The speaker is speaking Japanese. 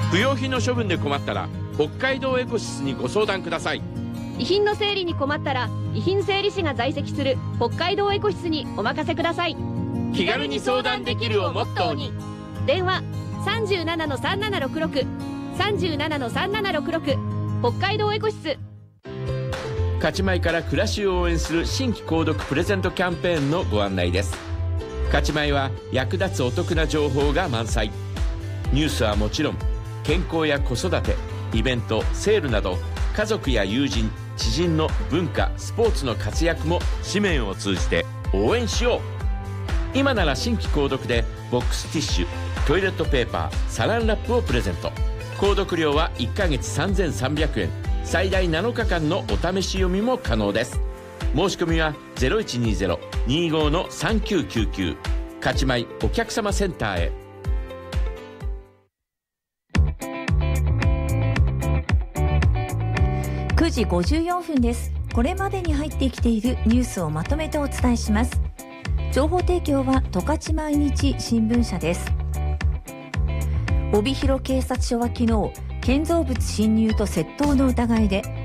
不用品の処分で困ったら北海道エコシスにご相談ください。 遺品の整理に困ったら遺品整理士が在籍する北海道エコシスにお任せください。 気軽に相談できるをモットーに。 電話 37-3766 37-3766 北海道エコシス。 勝ち米から暮らしを応援する新規購読プレゼントキャンペーンのご案内です。勝ち米は役立つお得な情報が満載。ニュースはもちろん健康や子育て、イベント、セールなど家族や友人、知人の文化、スポーツの活躍も紙面を通じて応援しよう。今なら新規購読でボックスティッシュ、トイレットペーパー、サランラップをプレゼント。購読料は1ヶ月3300円、最大7日間のお試し読みも可能です。申し込みは 0120-25-3999 勝ち米お客様センターへ。 9時54分です。これまでに入ってきているニュースをまとめてお伝えします。情報提供は十勝毎日新聞社です。帯広警察署は昨日、建造物侵入と窃盗の疑いで